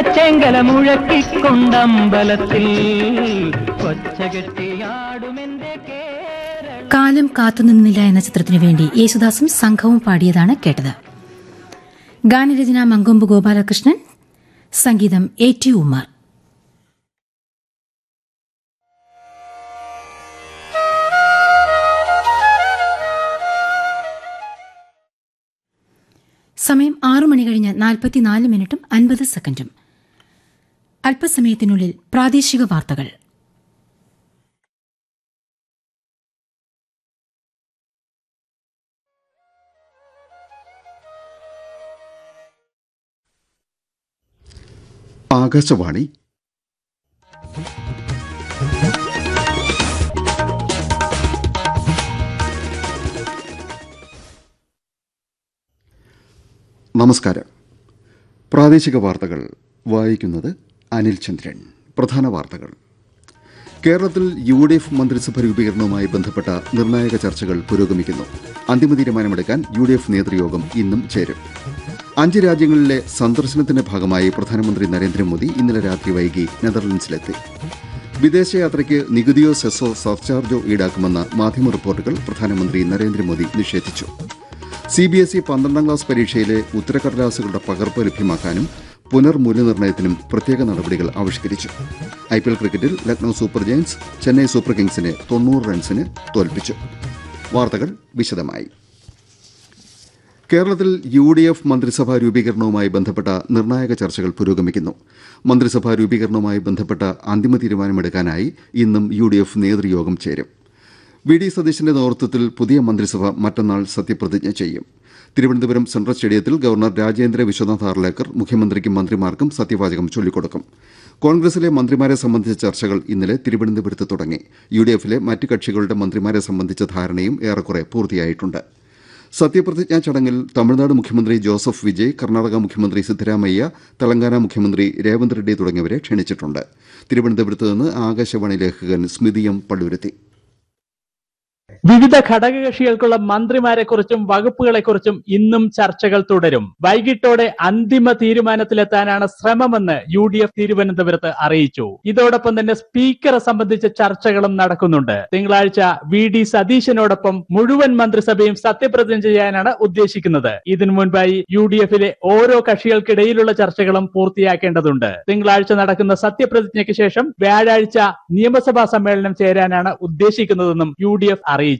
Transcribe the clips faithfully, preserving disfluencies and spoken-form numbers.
ചെങ്കല മുഴക്കിക്കൊണ്ടമ്പലത്തിൽ കൊച്ചകെട്ടിയാടുമെന്റെ കേരള. കാലം കാത്തുനിന്നില്ല എന്ന ചിത്രത്തിനു വേണ്ടി യേശുദാസും സംഘവും പാടിയതാണ് കേട്ടത്. ഗാനരചന മങ്കൊമ്പ് ഗോപാലകൃഷ്ണൻ, സംഗീതം എ ടി ഉമാർ. സമയം ആറു മണി കഴിഞ്ഞ് നാൽപ്പത്തിനാല് മിനിറ്റും അൻപത് സെക്കൻഡും. അല്പസമയത്തിനുള്ളിൽ പ്രാദേശിക വാർത്തകൾ. ആകാശവാണി. നമസ്കാരം. പ്രാദേശിക വാർത്തകൾ വായിക്കുന്നത് അനിൽ ചന്ദ്രൻ. പ്രധാന വാർത്തകൾ. കേരളത്തിൽ യു ഡി എഫ് മന്ത്രിസഭ രൂപീകരണവുമായി ബന്ധപ്പെട്ട നിർണായക ചർച്ചകൾ പുരോഗമിക്കുന്നു. അന്തിമ തീരുമാനമെടുക്കാൻ യു ഡി എഫ് നേതൃയോഗം ഇന്നും ചേരും. അഞ്ച് രാജ്യങ്ങളിലെ സന്ദർശനത്തിന്റെ ഭാഗമായി പ്രധാനമന്ത്രി നരേന്ദ്രമോദി ഇന്നലെ രാത്രി വൈകി നെതർലൻഡ്സിലെത്തി. വിദേശയാത്രയ്ക്ക് നികുതിയോ സെസ്സോ സർചാർജോ ഈടാക്കുമെന്ന മാധ്യമ റിപ്പോർട്ടുകൾ പ്രധാനമന്ത്രി നരേന്ദ്രമോദി നിഷേധിച്ചു. സി ബി എസ് ഇ പന്ത്രണ്ടാം ക്ലാസ് പരീക്ഷയിലെ ഉത്തരക്കടലാസുകളുടെ പകർപ്പ് ലഭ്യമാക്കാനും പുനർമൂല്യനിർണ്ണയത്തിനും പ്രത്യേക നടപടികൾ ആവിഷ്കരിച്ചു. ഐ പി എൽ ക്രിക്കറ്റിൽ Lucknow super Giants Chennai super കിങ്സിനെ തൊണ്ണൂറ് റൺസിന് തോൽപ്പിച്ചു. വാർത്തകൾ വിശദമായി. കേരളത്തിൽ യു ഡി എഫ് മന്ത്രിസഭാ രൂപീകരണവുമായി ബന്ധപ്പെട്ട നിർണായക ചർച്ചകൾ പുരോഗമിക്കുന്നു. മന്ത്രിസഭാ രൂപീകരണവുമായി ബന്ധപ്പെട്ട അന്തിമ തീരുമാനമെടുക്കാനായി ഇന്നും യു ഡി എഫ് നേതൃയോഗം ചേരും. വി ഡി സതീശന്റെ നേതൃത്വത്തിൽ പുതിയ മന്ത്രിസഭ മറ്റന്നാൾ സത്യപ്രതിജ്ഞ ചെയ്യും. തിരുവനന്തപുരം സെൻട്രൽ സ്റ്റേഡിയത്തിൽ ഗവർണർ രാജേന്ദ്ര വിശ്വനാഥ് ആർലേക്കർ മുഖ്യമന്ത്രിക്കും മന്ത്രിമാർക്കും സത്യവാചകം ചൊല്ലിക്കൊടുക്കും. കോൺഗ്രസിലെ മന്ത്രിമാരെ സംബന്ധിച്ച ചർച്ചകൾ ഇന്നലെ തിരുവനന്തപുരത്ത് തുടങ്ങി. യു ഡി എഫിലെ മറ്റ് കക്ഷികളുടെ മന്ത്രിമാരെ സംബന്ധിച്ച ധാരണയും ഏറെക്കുറെ പൂർത്തിയായിട്ടുണ്ട്. സത്യപ്രതിജ്ഞാ ചടങ്ങിൽ തമിഴ്നാട് മുഖ്യമന്ത്രി ജോസഫ് വിജയ്, കർണാടക മുഖ്യമന്ത്രി സിദ്ധരാമയ്യ, തെലങ്കാന മുഖ്യമന്ത്രി രേവന്ത് റെഡ്ഡി തുടങ്ങിയവരെ ക്ഷണിച്ചിട്ടുണ്ട്. തിരുവനന്തപുരത്ത് നിന്ന് ആകാശവാണി ലേഖകൻ സ്മിതി എം പള്ളുരുത്തി. വിവിധ ഘടകകക്ഷികൾക്കുള്ള മന്ത്രിമാരെക്കുറിച്ചും വകുപ്പുകളെക്കുറിച്ചും ഇന്നും ചർച്ചകൾ തുടരും. വൈകിട്ടോടെ അന്തിമ തീരുമാനത്തിലെത്താനാണ് ശ്രമമെന്ന് യു ഡി എഫ് തിരുവനന്തപുരത്ത് അറിയിച്ചു. ഇതോടൊപ്പം തന്നെ സ്പീക്കറെ സംബന്ധിച്ച ചർച്ചകളും നടക്കുന്നുണ്ട്. തിങ്കളാഴ്ച വി ഡി സതീശനോടൊപ്പം മുഴുവൻ മന്ത്രിസഭയും സത്യപ്രതിജ്ഞ ചെയ്യാനാണ് ഉദ്ദേശിക്കുന്നത്. ഇതിനു മുൻപായി യു ഡി എഫിലെ ഓരോ കക്ഷികൾക്കിടയിലുള്ള ചർച്ചകളും പൂർത്തിയാക്കേണ്ടതുണ്ട്. തിങ്കളാഴ്ച നടക്കുന്ന സത്യപ്രതിജ്ഞയ്ക്ക് ശേഷം വ്യാഴാഴ്ച നിയമസഭാ സമ്മേളനം ചേരാനാണ് ഉദ്ദേശിക്കുന്നതെന്നും യു ഡി എഫ് അറിയിച്ചു.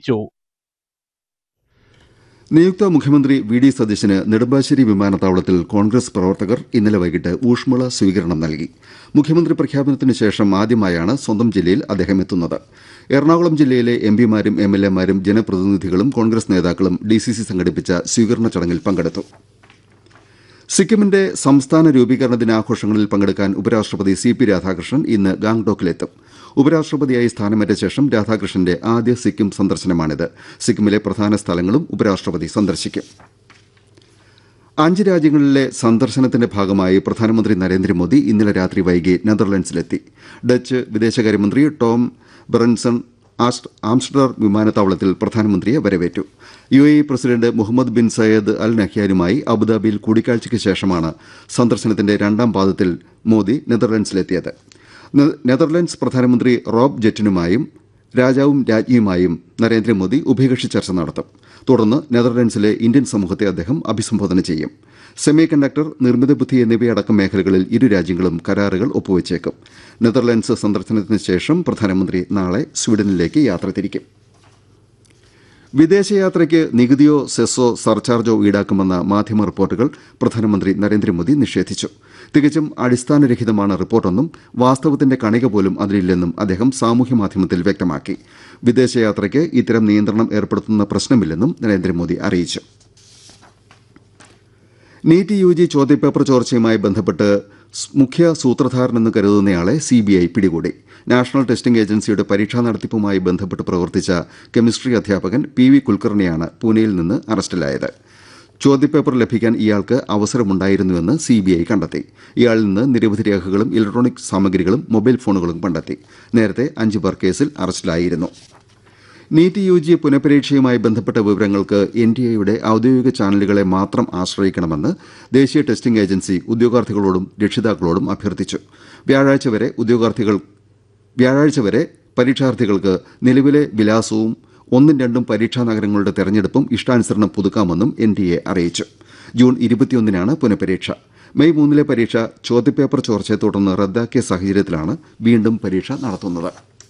നിയുക്ത മുഖ്യമന്ത്രി വി ഡി സതീശന് നെടുമ്പാശ്ശേരി വിമാനത്താവളത്തിൽ കോൺഗ്രസ് പ്രവർത്തകർ ഇന്നലെ വൈകിട്ട് ഊഷ്മള സ്വീകരണം നൽകി. മുഖ്യമന്ത്രി പ്രഖ്യാപനത്തിനു ശേഷം ആദ്യമായാണ് സ്വന്തം ജില്ലയിൽ അദ്ദേഹം എത്തുന്നത്. എറണാകുളം ജില്ലയിലെ എം പിമാരും എം എൽ എമാരും ജനപ്രതിനിധികളും കോൺഗ്രസ് നേതാക്കളും ഡി സി സി സംഘടിപ്പിച്ച സ്വീകരണ ചടങ്ങിൽ പങ്കെടുത്തു. സിക്കിമിന്റെ സംസ്ഥാന രൂപീകരണ ദിനാഘോഷങ്ങളിൽ പങ്കെടുക്കാൻ ഉപരാഷ്ട്രപതി സി പി രാധാകൃഷ്ണൻ ഇന്ന് ഗാംഗ്ടോക്കിലെത്തും. ഉപരാഷ്ട്രപതിയായി സ്ഥാനമേറ്റ ശേഷം രാധാകൃഷ്ണന്റെ ആദ്യ സിക്കിം സന്ദർശനമാണിത്. സിക്കിമിലെ പ്രധാന സ്ഥലങ്ങളും ഉപരാഷ്ട്രപതി സന്ദർശിക്കും. അഞ്ച് രാജ്യങ്ങളിലെ സന്ദർശനത്തിന്റെ ഭാഗമായി പ്രധാനമന്ത്രി നരേന്ദ്രമോദി ഇന്നലെ രാത്രി വൈകി നെതർലൻഡ്സിലെത്തി. ഡച്ച് വിദേശകാര്യമന്ത്രി ടോം ബെറൻസൺ ആംസ്റ്റർഡാം വിമാനത്താവളത്തിൽ പ്രധാനമന്ത്രിയെ വരവേറ്റു. U A E president Muhammad bin Syed അൽ നഹ്യാനുമായി അബുദാബിയിൽ കൂടിക്കാഴ്ചയ്ക്ക് ശേഷമാണ് സന്ദർശനത്തിന്റെ രണ്ടാം പാദത്തിൽ മോദി നെതർലൻഡ്സിലെത്തിയത്. നെതർലൻഡ്സ് പ്രധാനമന്ത്രി റോബ് ജെറ്റിനുമായും രാജാവും രാജ്ഞിയുമായും നരേന്ദ്രമോദി ഉഭയകക്ഷി ചർച്ച നടത്തും. തുടർന്ന് നെതർലൻഡ്സിലെ ഇന്ത്യൻ സമൂഹത്തെ അദ്ദേഹം അഭിസംബോധന ചെയ്യും. സെമി കണ്ടക്ടർ, നിർമ്മിത ബുദ്ധി എന്നിവയടക്കം മേഖലകളിൽ ഇരു രാജ്യങ്ങളും കരാറുകൾ ഒപ്പുവച്ചേക്കും. നെതർലൻഡ്സ് സന്ദർശനത്തിന് ശേഷം പ്രധാനമന്ത്രി നാളെ സ്വീഡനിലേക്ക് യാത്ര തിരിക്കും. വിദേശയാത്രയ്ക്ക് നികുതിയോ സെസ്സോ സർചാർജോ ഈടാക്കുമെന്ന മാധ്യമ റിപ്പോർട്ടുകൾ പ്രധാനമന്ത്രി നരേന്ദ്രമോദി നിഷേധിച്ചു. തികച്ചും അടിസ്ഥാനരഹിതമാണ് റിപ്പോർട്ടെന്നും വാസ്തവത്തിന്റെ കണിക പോലും അതിലില്ലെന്നും അദ്ദേഹം സാമൂഹ്യമാധ്യമത്തിൽ വ്യക്തമാക്കി. വിദേശയാത്രയ്ക്ക് ഇത്തരം നിയന്ത്രണം ഏർപ്പെടുത്തുന്ന പ്രശ്നമില്ലെന്നും നരേന്ദ്രമോദി അറിയിച്ചു. നീറ്റ് യു ജി ചോദ്യപേപ്പർ ചോർച്ചയുമായി ബന്ധപ്പെട്ട് മുഖ്യ സൂത്രധാരനെന്ന് കരുതുന്നയാളെ സി ബി ഐ പിടികൂടി. നാഷണൽ ടെസ്റ്റിംഗ് ഏജൻസിയുടെ പരീക്ഷാ നടത്തിപ്പുമായി ബന്ധപ്പെട്ട് പ്രവർത്തിച്ച കെമിസ്ട്രി അധ്യാപകൻ പി വി കുൽക്കർണിയാണ് പൂനെയിൽ നിന്ന് അറസ്റ്റിലായത്. ചോദ്യപേപ്പർ ലഭിക്കാൻ ഇയാൾക്ക് അവസരമുണ്ടായിരുന്നുവെന്ന് സി ബി ഐ കണ്ടെത്തി. ഇയാളിൽ നിന്ന് നിരവധി രേഖകളും ഇലക്ട്രോണിക് സാമഗ്രികളും മൊബൈൽ ഫോണുകളും കണ്ടെത്തി. നേരത്തെ അഞ്ചു പേർ കേസിൽ അറസ്റ്റിലായിരുന്നു. നീറ്റ് യു ജി പുനഃപരീക്ഷയുമായി ബന്ധപ്പെട്ട വിവരങ്ങൾക്ക് എൻ ടി എയുടെ ഔദ്യോഗിക ചാനലുകളെ മാത്രം ആശ്രയിക്കണമെന്ന് ദേശീയ ടെസ്റ്റിംഗ് ഏജൻസി ഉദ്യോഗാർത്ഥികളോടും രക്ഷിതാക്കളോടും അഭ്യർത്ഥിച്ചു. വ്യാഴാഴ്ച വരെ ഉദ്യോഗാർത്ഥികൾ വ്യാഴാഴ്ച വരെ പരീക്ഷാർത്ഥികൾക്ക് നിലവിലെ വിലാസവും ഒന്നും രണ്ടും പരീക്ഷാ നഗരങ്ങളുടെ തെരഞ്ഞെടുപ്പും ഇഷ്ടാനുസരണം പുതുക്കാമെന്നും എൻ ടി എ അറിയിച്ചു. ജൂൺ ഇരുപത്തിയൊന്നിനാണ് പുനഃപരീക്ഷ. മെയ് മൂന്നിലെ പരീക്ഷ ചോദ്യപേപ്പർ ചോർച്ചയെ തുടർന്ന് റദ്ദാക്കിയ സാഹചര്യത്തിലാണ് വീണ്ടും പരീക്ഷ നടത്തുന്നത്.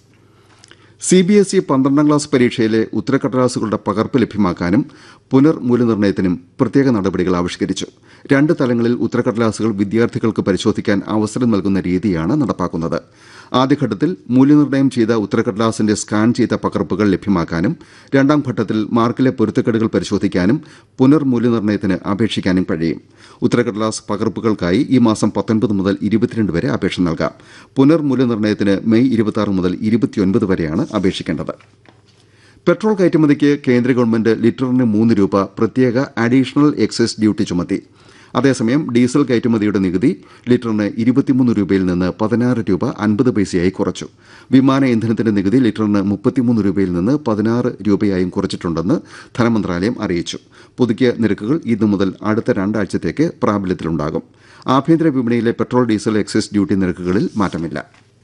സി ബി എസ് ഇ പന്ത്രണ്ടാം ക്ലാസ് പരീക്ഷയിലെ ഉത്തരക്കടലാസുകളുടെ പകർപ്പ് ലഭ്യമാക്കാനും പുനർമൂല്യനിർണ്ണയത്തിനും പ്രത്യേക നടപടികൾ ആവിഷ്കരിച്ചു. രണ്ട് തലങ്ങളിൽ ഉത്തരക്കടലാസുകൾ വിദ്യാർത്ഥികൾക്ക് പരിശോധിക്കാൻ അവസരം നൽകുന്ന രീതിയാണ് നടപ്പാക്കുന്നത്. ആദ്യഘട്ടത്തിൽ മൂല്യനിർണ്ണയം ചെയ്ത ഉത്തരക്കടലാസിന്റെ സ്കാൻ ചെയ്ത പകർപ്പുകൾ ലഭ്യമാക്കാനും രണ്ടാം ഘട്ടത്തിൽ മാർക്കിലെ പൊരുത്തക്കേടുകൾ പരിശോധിക്കാനും പുനർമൂല്യനിർണ്ണയത്തിന് അപേക്ഷിക്കാനും കഴിയും. ഉത്തരക്കടലാസ് പകർപ്പുകൾക്കായി ഈ മാസം പത്തൊൻപത് മുതൽ ഇരുപത്തിരണ്ട് വരെ അപേക്ഷ നൽകാം. പുനർമൂല്യനിർണ്ണയത്തിന് മെയ് ഇരുപത്തിയാറ് മുതൽ ഇരുപത്തിയൊൻപത് വരെയാണ് അപേക്ഷിക്കേണ്ടത്. പെട്രോൾ കയറ്റുമതിക്ക് കേന്ദ്ര ഗവൺമെന്റ് ലിറ്ററിന് മൂന്ന് രൂപ പ്രത്യേക അഡീഷണൽ എക്സൈസ് ഡ്യൂട്ടി ചുമത്തി. അതേസമയം ഡീസൽ കയറ്റുമതിയുടെ നികുതി ലിറ്ററിന് ഇരുപത്തിമൂന്ന് രൂപയിൽ നിന്ന് പതിനാറ് രൂപ അൻപത് പൈസയായി കുറച്ചു. വിമാന ഇന്ധനത്തിന്റെ നികുതി ലിറ്ററിന് മുപ്പത്തിമൂന്ന് രൂപയിൽ നിന്ന് പതിനാറ് രൂപയായും കുറച്ചിട്ടുണ്ടെന്ന് ധനമന്ത്രാലയം അറിയിച്ചു. പുതുക്കിയ നിരക്കുകൾ ഇന്നു മുതൽ അടുത്ത രണ്ടാഴ്ചത്തേക്ക് പ്രാബല്യത്തിലുണ്ടാകും. ആഭ്യന്തര വിപണിയിലെ പെട്രോൾ ഡീസൽ എക്സൈസ് ഡ്യൂട്ടി നിരക്കുകളിൽ മാറ്റമില്ല.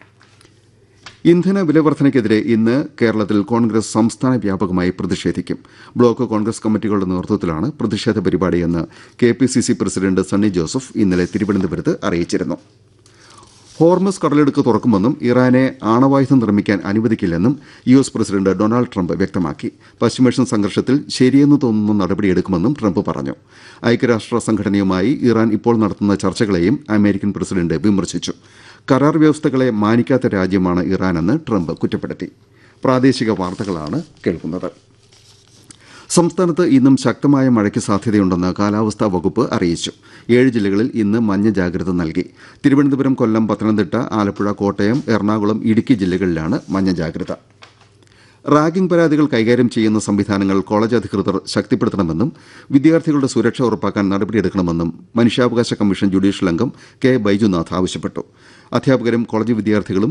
ഇന്ധന വിലവർദ്ധനയ്ക്കെതിരെ ഇന്ന് കേരളത്തിൽ കോൺഗ്രസ് സംസ്ഥാന വ്യാപകമായി പ്രതിഷേധിക്കും. ബ്ലോക്ക് കോൺഗ്രസ് കമ്മിറ്റികളുടെ നേതൃത്വത്തിലാണ് പ്രതിഷേധ പരിപാടിയെന്ന് K P C C president Sunny Joseph ഇന്നലെ തിരുവനന്തപുരത്ത് അറിയിച്ചിരുന്നു. ഹോർമസ് കടലിടുക്ക് തുറക്കുമെന്നും ഇറാനെ ആണവായുധം നിർമ്മിക്കാൻ അനുവദിക്കില്ലെന്നും U S president Donald Trump വ്യക്തമാക്കി. പശ്ചിമേഷ്യൻ സംഘർഷത്തിൽ ശരിയെന്ന് തോന്നുന്ന നടപടിയെടുക്കുമെന്നും ട്രംപ് പറഞ്ഞു. ഐക്യരാഷ്ട്ര സംഘടനയുമായി ഇറാൻ ഇപ്പോൾ നടത്തുന്ന ചർച്ചകളെയും അമേരിക്കൻ പ്രസിഡന്റ് വിമർശിച്ചു. കരാർ വ്യവസ്ഥകളെ മാനിക്കാത്ത രാജ്യമാണ് ഇറാനെന്ന് ട്രംപ് കുറ്റപ്പെടുത്തി. പ്രാദേശിക വാർത്തകളാണ് കേൾക്കുന്നത്. സംസ്ഥാനത്ത് ഇന്നും ശക്തമായ മഴയ്ക്ക് സാധ്യതയുണ്ടെന്ന് കാലാവസ്ഥാ വകുപ്പ് അറിയിച്ചു. ഏഴ് ജില്ലകളിൽ ഇന്ന് മഞ്ഞ ജാഗ്രത നൽകി. തിരുവനന്തപുരം, കൊല്ലം, പത്തനംതിട്ട, ആലപ്പുഴ, കോട്ടയം, എറണാകുളം, ഇടുക്കി ജില്ലകളിലാണ് മഞ്ഞ ജാഗ്രത. റാഗിംഗ് പരാതികൾ കൈകാര്യം ചെയ്യുന്ന സംവിധാനങ്ങൾ കോളേജ് അധികൃതർ ശക്തിപ്പെടുത്തണമെന്നും വിദ്യാർത്ഥികളുടെ സുരക്ഷ ഉറപ്പാക്കാൻ നടപടിയെടുക്കണമെന്നും മനുഷ്യാവകാശ കമ്മീഷൻ ജുഡീഷ്യൽ അംഗം കെ ബൈജുനാഥ് ആവശ്യപ്പെട്ടു. അധ്യാപകരും കോളേജ് വിദ്യാർത്ഥികളും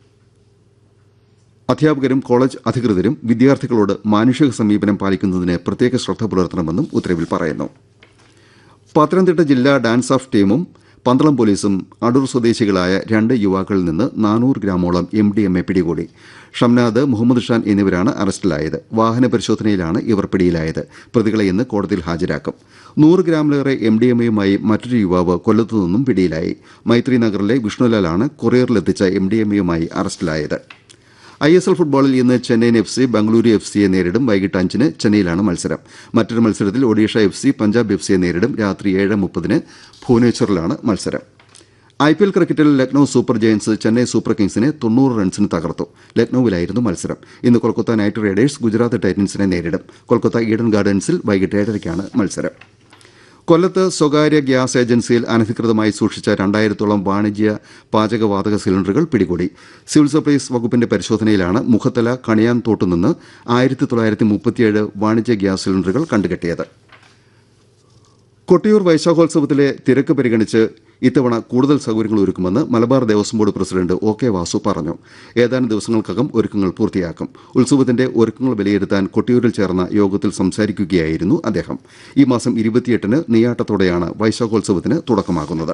അധ്യാപകരും കോളേജ് അധികൃതരും വിദ്യാർത്ഥികളോട് മാനുഷിക സമീപനം പാലിക്കുന്നതിന് പ്രത്യേക ശ്രദ്ധ പുലർത്തണമെന്നും ഉത്തരവിൽ പറയുന്നു. പത്തനംതിട്ട ജില്ലാ ഡാൻസ് ഓഫ് ടീമും പന്തളം പോലീസും അടൂർ സ്വദേശികളായ രണ്ട് യുവാക്കളിൽ നിന്ന് നാനൂറ് ഗ്രാമോളം എം ഡി എം എ പിടികൂടി. ഷംനാദ്, മുഹമ്മദ് ഷാൻ എന്നിവരാണ് അറസ്റ്റിലായത്. വാഹന പരിശോധനയിലാണ് ഇവർ പിടിയിലായത്. പ്രതികളെ ഇന്ന് കോടതിയിൽ ഹാജരാക്കും. നൂറ് ഗ്രാമിലേറെ എം ഡി എം എയുമായി മറ്റൊരു യുവാവ് കൊല്ലത്തു നിന്നും പിടിയിലായി. മൈത്രി നഗറിലെ വിഷ്ണുലാലാണ് കൊറിയറിലെത്തിച്ച എം ഡി എം എയുമായി അറസ്റ്റിലായത്. ഐ എസ് എൽ ഫുട്ബോളിൽ ഇന്ന് Chennaiyin F C Bengaluru F സിയെ നേരിടും. വൈകിട്ട് അഞ്ചിന് ചെന്നൈയിലാണ് മത്സരം. മറ്റൊരു മത്സരത്തിൽ Odisha F C Punjab F സിയെ നേരിടും. രാത്രി ഏഴ് മുപ്പതിന് ഭുവനേശ്വറിലാണ് മത്സരം. ഐ പി എൽ ക്രിക്കറ്റിൽ Lucknow super Giants Chennai super കിങ്സിനെ തൊണ്ണൂറ് റൺസിന് തകർത്തു. ലക്നൌവിലായിരുന്നു മത്സരം. ഇന്ന് കൊൽക്കത്ത നൈറ്റ് റൈഡേഴ്സ് ഗുജറാത്ത് ടൈറ്റൻസിനെ നേരിടും. കൊൽക്കത്ത ഈഡൻ ഗാർഡൻസിൽ വൈകിട്ട് ഏഴരയ്ക്കാണ് മത്സരം. കൊല്ലത്ത് സ്വകാര്യ ഗ്യാസ് ഏജൻസിയിൽ അനധികൃതമായി സൂക്ഷിച്ച രണ്ടായിരത്തോളം വാണിജ്യ പാചകവാതക സിലിണ്ടറുകൾ പിടികൂടി. സിവിൽ സപ്ലൈസ് വകുപ്പിന്റെ പരിശോധനയിലാണ് മുഖത്തല കണിയാൻ തോട്ടുനിന്ന് ആയിരത്തി തൊള്ളായിരത്തി മുപ്പത്തിയേഴ് വാണിജ്യ ഗ്യാസ് സിലിണ്ടറുകൾ കണ്ടുകെട്ടിയത്. കൊട്ടിയൂർ വൈശാഖോത്സവത്തിലെ തിരക്ക് പരിഗണിച്ച് ഇത്തവണ കൂടുതൽ സൌകര്യങ്ങൾ ഒരുക്കുമെന്ന് Malabar Devaswom board president O K Vasu പറഞ്ഞു. ഏതാനും ദിവസങ്ങൾക്കകം ഒരുക്കങ്ങൾ പൂർത്തിയാക്കും. ഉത്സവത്തിന്റെ ഒരുക്കങ്ങൾ വിലയിരുത്താൻ കൊട്ടിയൂരിൽ ചേർന്ന യോഗത്തിൽ സംസാരിക്കുകയായിരുന്നു അദ്ദേഹം. ഈ മാസം ഇരുപത്തിയെട്ടിന് നെയ്യാട്ടത്തോടെയാണ് വൈശാഖോത്സവത്തിന് തുടക്കമാകുന്നത്.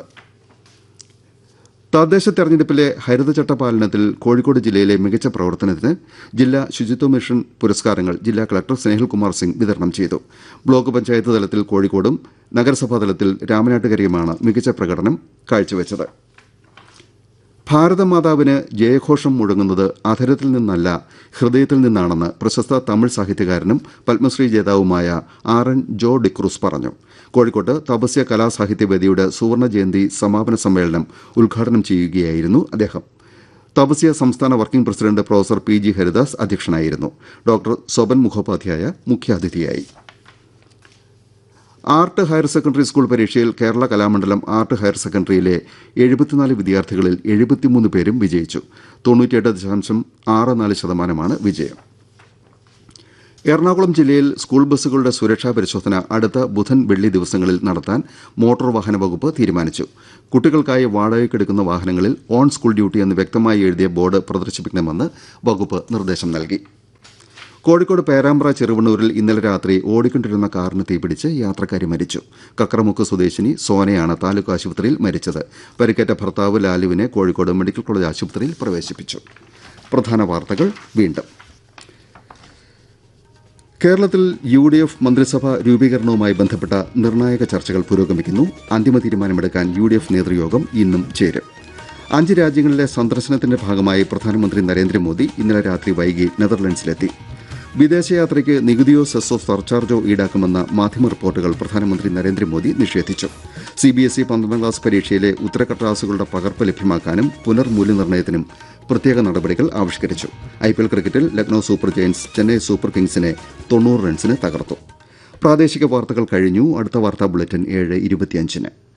തദ്ദേശ തെരഞ്ഞെടുപ്പിലെ ഹരിതചട്ട പാലനത്തിൽ കോഴിക്കോട് ജില്ലയിലെ മികച്ച പ്രവർത്തനത്തിന് ജില്ലാ ശുചിത്വ മിഷൻ പുരസ്കാരങ്ങൾ ജില്ലാ കളക്ടർ സ്നേഹിൽകുമാർ സിംഗ് വിതരണം ചെയ്തു. ബ്ലോക്ക് പഞ്ചായത്ത് തലത്തിൽ കോഴിക്കോടും നഗരസഭാ തലത്തിൽ രാമനാട്ടുകരയുമാണ് മികച്ച പ്രകടനം കാഴ്ചവെച്ചത്. ഭാരതമാതാവിന് ജയഘോഷം മുഴങ്ങുന്നത് അധരത്തിൽ നിന്നല്ല ഹൃദയത്തിൽ നിന്നാണെന്ന് പ്രശസ്ത തമിഴ് സാഹിത്യകാരനും പത്മശ്രീ ജേതാവുമായ ആർ എൻ ജോ ഡിക്രൂസ് പറഞ്ഞു. കോഴിക്കോട്ട് തപസ്യ കലാസാഹിത്യവേദിയുടെ സുവർണ ജയന്തി സമാപന സമ്മേളനം ഉദ്ഘാടനം ചെയ്യുകയായിരുന്നു അദ്ദേഹം. തപസ്യ സംസ്ഥാന working president professor P G Haridas അധ്യക്ഷനായിരുന്നു. ഡോക്ടർ സ്വപൻ മുഖോപാധ്യായ മുഖ്യാതിഥിയായി. ആർട്ട് ഹയർ സെക്കൻഡറി സ്കൂൾ പരീക്ഷയിൽ കേരള കലാമണ്ഡലം ആർട്ട് ഹയർ സെക്കൻഡറിയിലെ എഴുപത്തിനാല് വിദ്യാർത്ഥികളിൽ എഴുപത്തിമൂന്ന് പേരും വിജയിച്ചു. തൊണ്ണൂറ്റിയെട്ട് ദശാംശം ആറ് നാല് ശതമാനമാണ് വിജയം. എറണാകുളം ജില്ലയിൽ സ്കൂൾ ബസ്സുകളുടെ സുരക്ഷാ പരിശോധന അടുത്ത ബുധൻ, വെള്ളി ദിവസങ്ങളിൽ നടത്താൻ മോട്ടോർ വാഹന വകുപ്പ് തീരുമാനിച്ചു. കുട്ടികൾക്കായി വാടകയ്ക്കെടുക്കുന്ന വാഹനങ്ങളിൽ ഓൺ സ്കൂൾ ഡ്യൂട്ടി എന്ന് വ്യക്തമായി എഴുതിയ ബോർഡ് പ്രദർശിപ്പിക്കണമെന്ന് വകുപ്പ് നിർദ്ദേശം നൽകി. കോഴിക്കോട് പേരാമ്പ്ര ചെറുവണ്ണൂരിൽ ഇന്നലെ രാത്രി ഓടിക്കൊണ്ടിരുന്ന കാറിന് തീപിടിച്ച് യാത്രക്കാരി മരിച്ചു. കക്രമുക്ക് സ്വദേശിനി സോനയാണ് താലൂക്ക് ആശുപത്രിയിൽ മരിച്ചത്. പരിക്കേറ്റ ഭർത്താവ് ലാലുവിനെ കോഴിക്കോട് മെഡിക്കൽ കോളേജ് ആശുപത്രിയിൽ പ്രവേശിപ്പിച്ചു. പ്രധാന വാർത്തകൾ വീണ്ടും. കേരളത്തിൽ യു ഡി എഫ് മന്ത്രിസഭാ രൂപീകരണവുമായി ബന്ധപ്പെട്ട നിർണായക ചർച്ചകൾ പുരോഗമിക്കുന്നു. അന്തിമ തീരുമാനമെടുക്കാൻ യു ഡി എഫ് നേതൃയോഗം ഇന്നും ചേരും. അഞ്ച് രാജ്യങ്ങളിലെ സന്ദർശനത്തിന്റെ ഭാഗമായി പ്രധാനമന്ത്രി നരേന്ദ്രമോദി ഇന്നലെ രാത്രി വൈകി നെതർലൻഡ്സിലെത്തി. വിദേശയാത്രയ്ക്ക് നികുതിയോ സെസ്സോ സർചാർജോ ഈടാക്കുമെന്ന മാധ്യമ റിപ്പോർട്ടുകൾ പ്രധാനമന്ത്രി നരേന്ദ്രമോദി നിഷേധിച്ചു. സിബിഎസ്ഇ പന്ത്രണ്ടാം ക്ലാസ് പരീക്ഷയിലെ ഉത്തരക്കടലാസുകളുടെ പകർപ്പ് ലഭ്യമാക്കാനും പുനർമൂല്യനിർണ്ണയത്തിനും പ്രത്യേക നടപടികൾ ആവിഷ്കരിച്ചു. ഐപിഎൽ ക്രിക്കറ്റിൽ Lucknow super Giants Chennai super കിങ്സിനെ തൊണ്ണൂറ് റൺസിന് തകർത്തു. പ്രാദേശിക വാർത്തകൾ കഴിഞ്ഞു. അടുത്ത വാർത്താ ബുള്ളറ്റിൻ ഏഴ് ഇരുപത്തിയഞ്ചിന്.